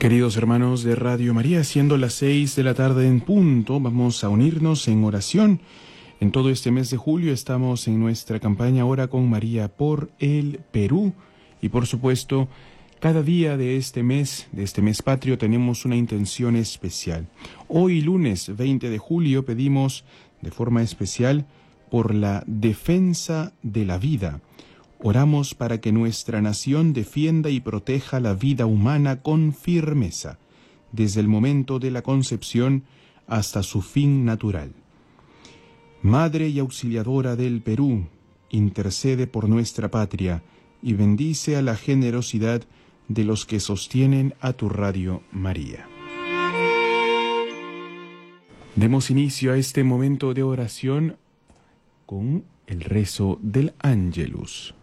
Queridos hermanos de Radio María, siendo las 6 de la tarde en punto, vamos a unirnos en oración. En todo este mes de julio estamos en nuestra campaña Ora con María por el Perú. Y por supuesto, cada día de este mes patrio, tenemos una intención especial. Hoy, lunes 20 de julio, pedimos de forma especial por la defensa de la vida. Oramos para que nuestra nación defienda y proteja la vida humana con firmeza, desde el momento de la concepción hasta su fin natural. Madre y auxiliadora del Perú, intercede por nuestra patria y bendice a la generosidad de los que sostienen a tu Radio María. Demos inicio a este momento de oración con el rezo del Ángelus.